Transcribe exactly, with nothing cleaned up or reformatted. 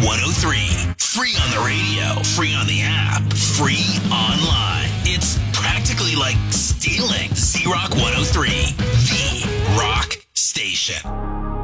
one oh three. Free on the radio, free on the app, free online. It's practically like stealing. Z-Rock one oh three, the rock station.